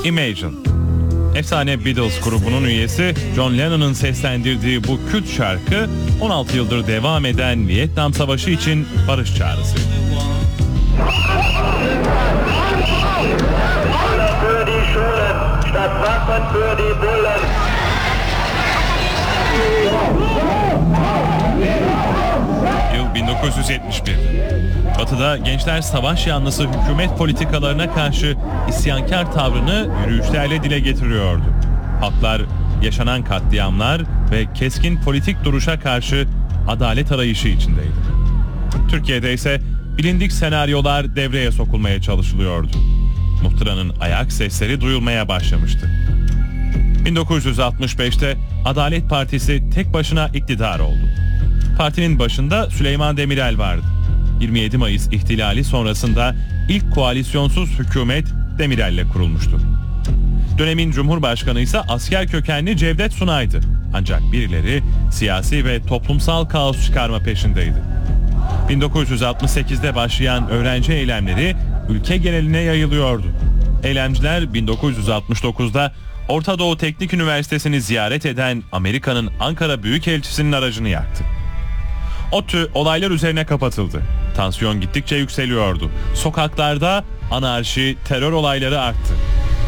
Imagine. Efsane Beatles grubunun üyesi John Lennon'ın seslendirdiği bu kült şarkı 16 yıldır devam eden Vietnam Savaşı için barış çağrısı. Yıl 1971. Batı'da gençler savaş yanlısı hükümet politikalarına karşı isyankar tavrını yürüyüşlerle dile getiriyordu. Halklar yaşanan katliamlar ve keskin politik duruşa karşı adalet arayışı içindeydi. Türkiye'de ise bilindik senaryolar devreye sokulmaya çalışılıyordu. Muhtıra'nın ayak sesleri duyulmaya başlamıştı. 1965'te Adalet Partisi tek başına iktidar oldu. Partinin başında Süleyman Demirel vardı. 27 Mayıs ihtilali sonrasında ilk koalisyonsuz hükümet Demirel'le kurulmuştu. Dönemin Cumhurbaşkanı ise asker kökenli Cevdet Sunay'dı. Ancak birileri siyasi ve toplumsal kaos çıkarma peşindeydi. 1968'de başlayan öğrenci eylemleri ülke geneline yayılıyordu. Eylemciler 1969'da Orta Doğu Teknik Üniversitesi'ni ziyaret eden Amerika'nın Ankara Büyükelçisi'nin aracını yaktı. ODTÜ olaylar üzerine kapatıldı. Tansiyon gittikçe yükseliyordu. Sokaklarda anarşi, terör olayları arttı.